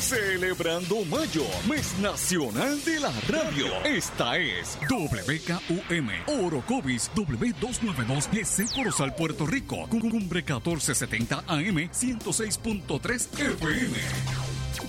Celebrando Mayo, mes nacional de la radio. Esta es WKUM, Orocovis W292 GC Corozal, Puerto Rico. Cumbre 1470 AM 106.3 FM.